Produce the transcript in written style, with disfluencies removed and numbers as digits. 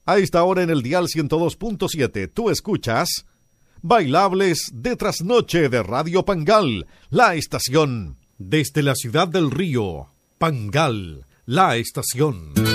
A esta hora en el dial 102.7, tú escuchas Bailables de Trasnoche de Radio Pangal, la estación. Desde la ciudad del río, Pangal, la estación.